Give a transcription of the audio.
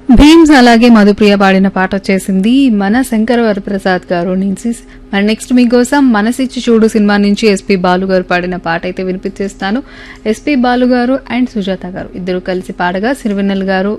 భీమ్స్ అలాగే మధుప్రియ పాడిన పాట వచ్చేసింది మన శంకర వరప్రసాద్ గారు నుంచి. మరి నెక్స్ట్ మీకోసం మనసిచ్చి చూడు సినిమా నుంచి ఎస్పి బాలు గారు పాడిన పాట అయితే వినిపించేస్తాను. ఎస్పి బాలు గారు అండ్ సుజాత గారు ఇద్దరు కలిసి పాడగా సిరివెన్నెల గారు